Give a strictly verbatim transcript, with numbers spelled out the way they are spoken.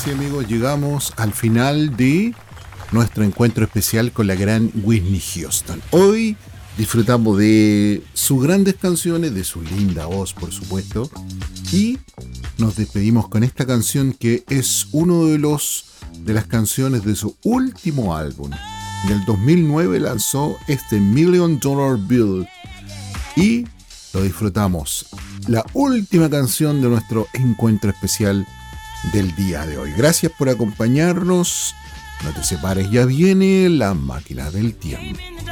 amigas y amigos, llegamos al final de nuestro encuentro especial con la gran Whitney Houston. Hoy disfrutamos de sus grandes canciones, de su linda voz, por supuesto, y nos despedimos con esta canción que es uno de los de las canciones de su último álbum. En el dos mil nueve lanzó este Million Dollar Bill y lo disfrutamos. La última canción de nuestro encuentro especial del día de hoy. Gracias por acompañarnos. No te separes, ya viene la máquina del tiempo.